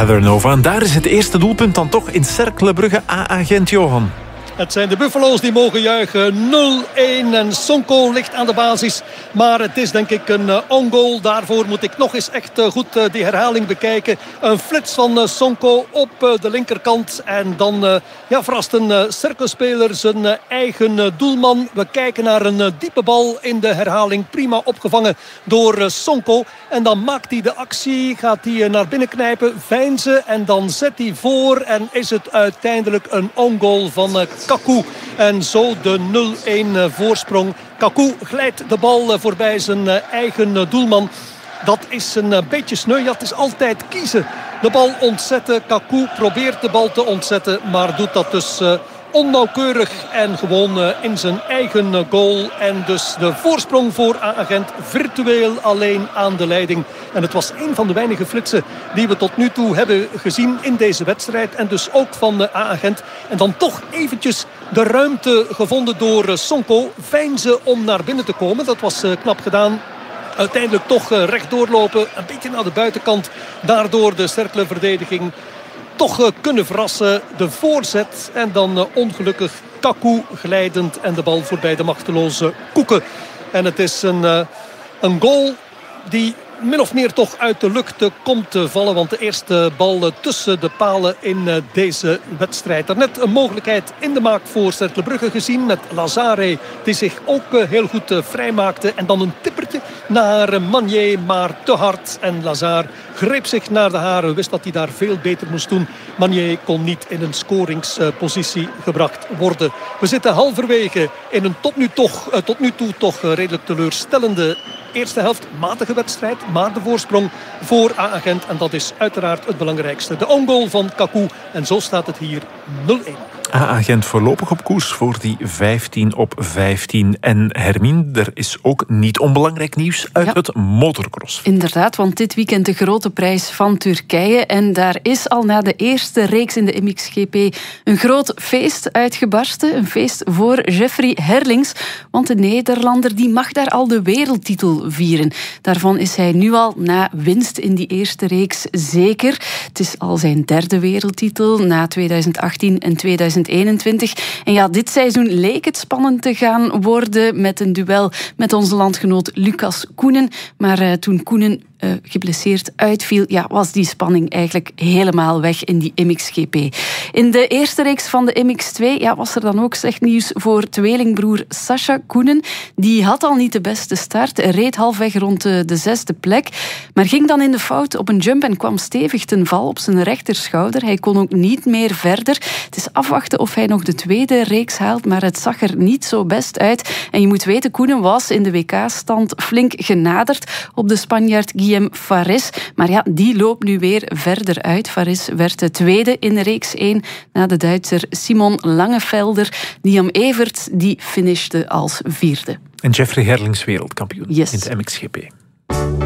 Heather Nova. En daar is het eerste doelpunt dan toch in Cercle Brugge AA Gent, Johan. Het zijn de Buffalo's die mogen juichen. 0-1 en Sonko ligt aan de basis. Maar het is denk ik een on-goal. Daarvoor moet ik nog eens echt goed die herhaling bekijken. Een flits van Sonko op de linkerkant. En dan verrast een cirkelspeler zijn eigen doelman. We kijken naar een diepe bal in de herhaling. Prima opgevangen door Sonko. En dan maakt hij de actie. Gaat hij naar binnen knijpen. Veinzen. En dan zet hij voor. En is het uiteindelijk een on-goal van Kaku. En zo de 0-1 voorsprong. Kaku glijdt de bal voorbij zijn eigen doelman. Dat is een beetje sneu. Ja, het is altijd kiezen. De bal ontzetten. Kaku probeert de bal te ontzetten. Maar doet dat dus onnauwkeurig. En gewoon in zijn eigen goal. En dus de voorsprong voor AA Gent virtueel alleen aan de leiding. En het was een van de weinige flitsen die we tot nu toe hebben gezien in deze wedstrijd. En dus ook van AA Gent. En dan toch eventjes de ruimte gevonden door Sonko. Veinzen om naar binnen te komen. Dat was knap gedaan. Uiteindelijk toch recht doorlopen. Een beetje naar de buitenkant. Daardoor de Cercle-verdediging toch kunnen verrassen. De voorzet. En dan ongelukkig Kaku glijdend. En de bal voorbij de machteloze Koeken. En het is een goal die min of meer toch uit de lucht komt te vallen. Want de eerste bal tussen de palen in deze wedstrijd. Daarnet een mogelijkheid in de maak voor Cercle Brugge gezien. Met Lazare die zich ook heel goed vrijmaakte. En dan een tippertje naar Manier, maar te hard. En Lazare greep zich naar de haren. Wist dat hij daar veel beter moest doen. Manier kon niet in een scoringspositie gebracht worden. We zitten halverwege in een tot nu toe toch redelijk teleurstellende eerste helft. Matige wedstrijd, maar de voorsprong voor AA Gent. En dat is uiteraard het belangrijkste. De on-goal van Kaku. En zo staat het hier 0-1. AA Gent voorlopig op koers voor die 15-15. En Hermine, er is ook niet onbelangrijk nieuws uit het motocross. Inderdaad, want dit weekend de grote prijs van Turkije. En daar is al na de eerste reeks in de MXGP een groot feest uitgebarsten. Een feest voor Jeffrey Herlings. Want de Nederlander die mag daar al de wereldtitel vieren. Daarvan is hij nu al na winst in die eerste reeks zeker. Het is al zijn derde wereldtitel na 2018 en 2021. En ja, dit seizoen leek het spannend te gaan worden met een duel met onze landgenoot Lucas Koenen. Maar toen Koenen geblesseerd uitviel, was die spanning eigenlijk helemaal weg in die MXGP. In de eerste reeks van de MX2 was er dan ook slecht nieuws voor tweelingbroer Sascha Koenen. Die had al niet de beste start, reed halfweg rond de zesde plek, maar ging dan in de fout op een jump en kwam stevig ten val op zijn rechterschouder. Hij kon ook niet meer verder. Het is afwachten of hij nog de tweede reeks haalt, maar het zag er niet zo best uit. En je moet weten, Koenen was in de WK-stand flink genaderd op de Spanjaard Guillaume Fares. Maar die loopt nu weer verder uit. Fares werd de tweede in reeks 1 na de Duitser Simon Langevelder. Liam Evert die finishte als vierde. En Jeffrey Herlings wereldkampioen in de MXGP.